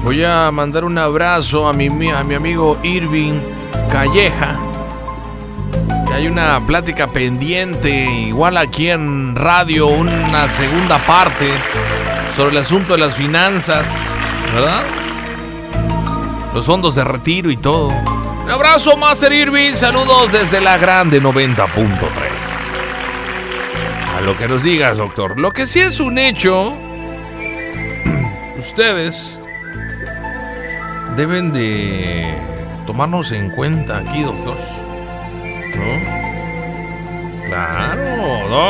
Voy a mandar un abrazo a mi amigo Irving Calleja. Que hay una plática pendiente, igual aquí en radio, una segunda parte sobre el asunto de las finanzas, ¿verdad? Los fondos de retiro y todo. Un abrazo, Master Irving. Saludos desde la Grande 90.3. A lo que nos digas, doctor. Lo que sí es un hecho, ustedes deben de tomarnos en cuenta aquí, doctor. ¿No? Claro,